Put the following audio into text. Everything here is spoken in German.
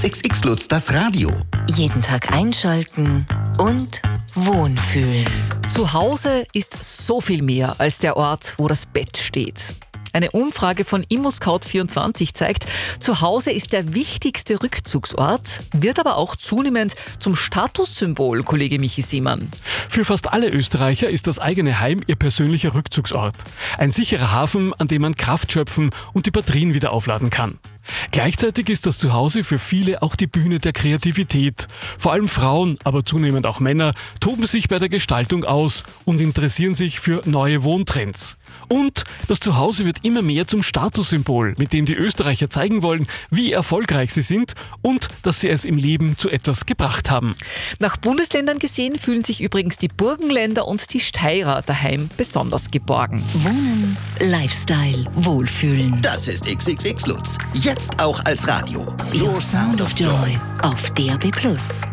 XXX Lutz, das Radio. Jeden Tag einschalten und wohnfühlen. Zu Hause ist so viel mehr als der Ort, wo das Bett steht. Eine Umfrage von ImmoScout24 zeigt, zu Hause ist der wichtigste Rückzugsort, wird aber auch zunehmend zum Statussymbol, Kollege Michi Siemann. Für fast alle Österreicher ist das eigene Heim ihr persönlicher Rückzugsort. Ein sicherer Hafen, an dem man Kraft schöpfen und die Batterien wieder aufladen kann. Gleichzeitig ist das Zuhause für viele auch die Bühne der Kreativität. Vor allem Frauen, aber zunehmend auch Männer, toben sich bei der Gestaltung aus und interessieren sich für neue Wohntrends. Und das Zuhause wird immer mehr zum Statussymbol, mit dem die Österreicher zeigen wollen, wie erfolgreich sie sind und dass sie es im Leben zu etwas gebracht haben. Nach Bundesländern gesehen fühlen sich übrigens die Burgenländer und die Steirer daheim besonders geborgen. Wohnen, Lifestyle, Wohlfühlen. Das ist XXX Lutz. Jetzt auch als Radio. Your Sound of Joy auf DAB+.